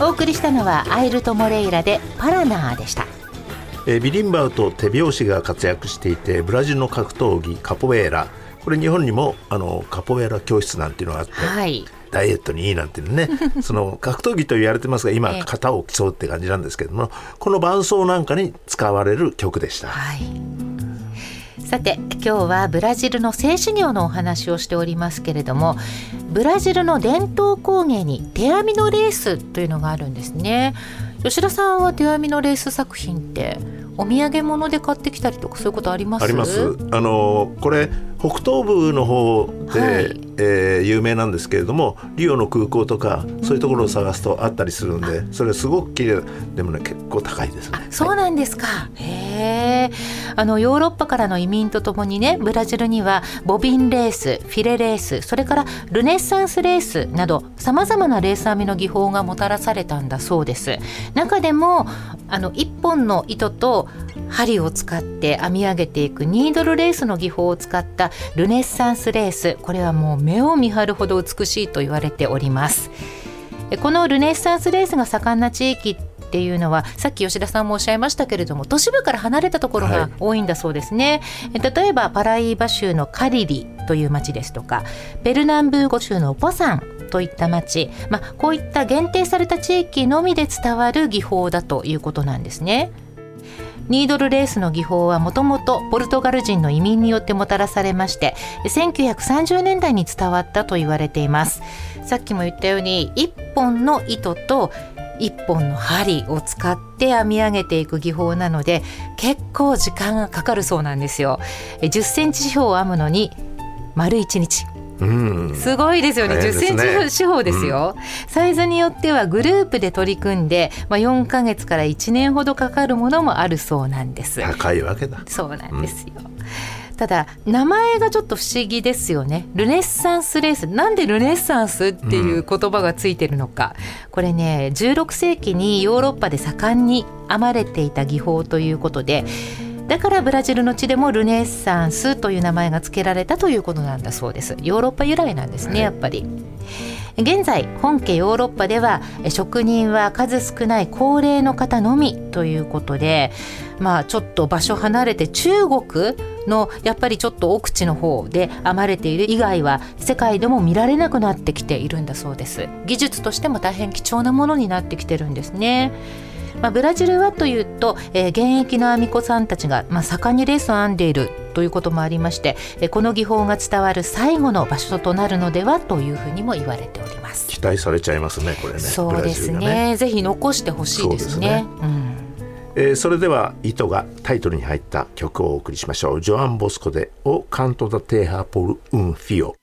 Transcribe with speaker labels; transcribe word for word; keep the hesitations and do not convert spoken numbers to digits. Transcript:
Speaker 1: お送りしたのはアイルト・モレイラでパラナーでした。
Speaker 2: えー、ビリンバウと手拍子が活躍していて、ブラジルの格闘技カポエーラ、これ日本にもあのカポエーラ教室なんていうのがあって、はい、ダイエットにいいなんていうねその格闘技と言われてますが、今型を競うって感じなんですけども、この伴奏なんかに使われる曲でした。
Speaker 1: はい、さて今日はブラジルの性修行のお話をしておりますけれども、ブラジルの伝統工芸に手編みのレースというのがあるんですね。吉田さんは手編みのレース作品ってお土産物で買ってきたりとかそういうことあります？
Speaker 2: あります。あのこれ北東部の方で、はい、えー、有名なんですけれども、リオの空港とかそういうところを探すとあったりするんで、うん、それすごく綺麗でもね、結構高いですね。
Speaker 1: そうなんですか、はい、へー。あのヨーロッパからの移民とともにね、ブラジルにはボビンレース、フィレレース、それからルネッサンスレースなどさまざまなレース編みの技法がもたらされたんだそうです。中でもあのいっぽんの糸と針を使って編み上げていくニードルレースの技法を使ったルネッサンスレース、これはもう目を見張るほど美しいと言われております。このルネッサンスレースが盛んな地域っていうのは、さっき吉田さんもおっしゃいましたけれども、都市部から離れたところが多いんだそうですね、はい、例えばパライバ州のカリリという町ですとか、ペルナンブーゴ州のポサンといった町、まあ、こういった限定された地域のみで伝わる技法だということなんですね。ニードルレースの技法はもともとポルトガル人の移民によってもたらされまして、せんきゅうひゃくさんじゅうねんだいに伝わったと言われています。さっきも言ったようにいっぽんの糸といっぽんの針を使って編み上げていく技法なので、結構時間がかかるそうなんですよ。じゅっセンチ四方を編むのに丸いちにち、うん、すごいですよね。じゅっセンチ四方ですよ、うん、サイズによってはグループで取り組んで、まあ、よんかげつからいちねんほどかかるものもあるそうなんです。
Speaker 2: 高いわけだ。
Speaker 1: そうなんですよ、うん、ただ名前がちょっと不思議ですよね。ルネッサンスレース、なんでルネッサンスっていう言葉がついてるのか、うん、これねじゅうろくせいきにヨーロッパで盛んに編まれていた技法ということで、だからブラジルの地でもルネッサンスという名前が付けられたということなんだそうです。ヨーロッパ由来なんですね、やっぱり。現在本家ヨーロッパでは職人は数少ない高齢の方のみということで、まあちょっと場所離れて中国のやっぱりちょっと奥地の方で編まれている以外は世界でも見られなくなってきているんだそうです。技術としても大変貴重なものになってきてるんですね。まあ、ブラジルはというと、えー、現役の編み子さんたちが、まあ、盛んにレースを編んでいるということもありまして、えー、この技法が伝わる最後の場所となるのではというふうにも言われております。
Speaker 2: 期待されちゃいますね、これね。
Speaker 1: そうですね、ね、ぜひ残してほしいですね。そうですね、うん、
Speaker 2: えー、それでは糸がタイトルに入った曲をお送りしましょう。ジョアン・ボスコでオカント・ダ・テーハ・ポル・ウン・フィオ。